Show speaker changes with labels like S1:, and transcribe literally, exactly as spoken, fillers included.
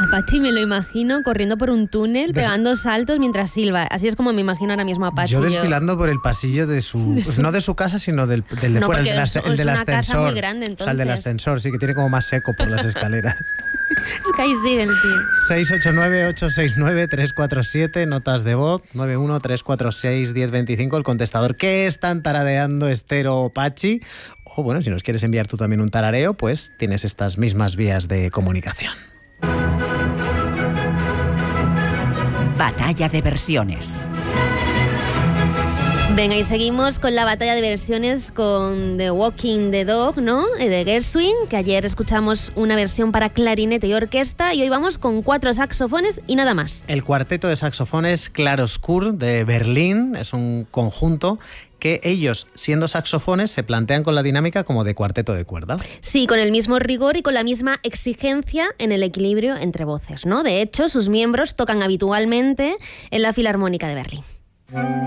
S1: Pachi me lo imagino corriendo por un túnel,
S2: Des...
S1: pegando saltos mientras silba. Así es como me imagino ahora mismo a Pachi.
S2: Yo desfilando por el pasillo de su...
S1: De su...
S2: Pues no de su casa, sino del, del de
S1: no,
S2: fuera, el, del,
S1: es,
S2: el del
S1: es
S2: ascensor.
S1: Una casa muy grande, entonces.
S2: O sea, el del ascensor, sí, que tiene como más seco por las escaleras.
S1: Es que ahí sigue el tío.
S2: seis ocho nueve, ocho seis nueve, tres cuatro siete, notas de voz, nueve uno tres cuatro seis, uno cero dos cinco, el contestador. ¿Qué están tarareando Esther o Pachi? O bueno, si nos quieres enviar tú también un tarareo, pues tienes estas mismas vías de comunicación.
S3: Batalla de versiones.
S1: Venga, y seguimos con la batalla de versiones con The Walking the Dog, ¿no? De Gershwin, que ayer escuchamos una versión para clarinete y orquesta, y hoy vamos con cuatro saxofones y nada más.
S2: El cuarteto de saxofones Claroscur de Berlín es un conjunto que ellos, siendo saxofones, se plantean con la dinámica como de cuarteto de cuerda.
S1: Sí, con el mismo rigor y con la misma exigencia en el equilibrio entre voces, ¿no? De hecho, sus miembros tocan habitualmente en la Filarmónica de Berlín.